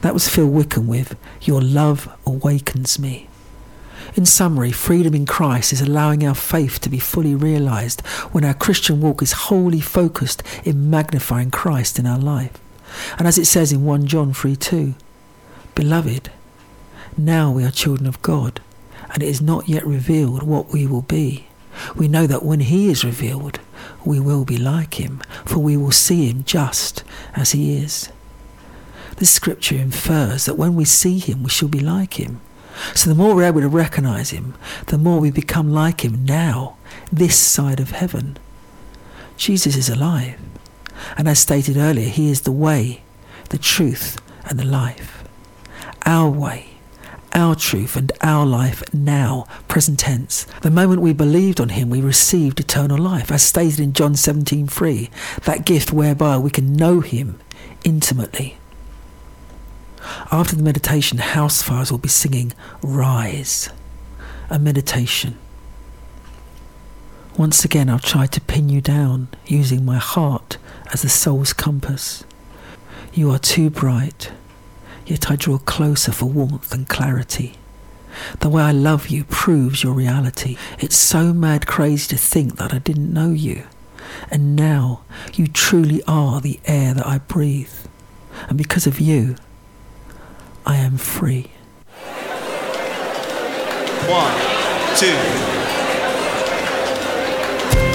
That was Phil Wickham with Your Love Awakens Me. In summary, freedom in Christ is allowing our faith to be fully realised when our Christian walk is wholly focused in magnifying Christ in our life. And as it says in 1 John 3:2, Beloved, now we are children of God, and it is not yet revealed what we will be. We know that when he is revealed, we will be like him, for we will see him just as he is. This scripture infers that when we see him, we shall be like him. So the more we're able to recognise him, the more we become like him now, this side of heaven. Jesus is alive, and as stated earlier, he is the way, the truth, and the life. Our way, our truth, and our life now, present tense. The moment we believed on him, we received eternal life, as stated in John 17:3, that gift whereby we can know him intimately. After the meditation, house fires will be singing Rise, a meditation. Once again, I'll try to pin you down using my heart as the soul's compass. You are too bright, yet I draw closer for warmth and clarity. The way I love you proves your reality. It's so mad crazy to think that I didn't know you. And now you truly are the air that I breathe. And because of you, I am free. 1, 2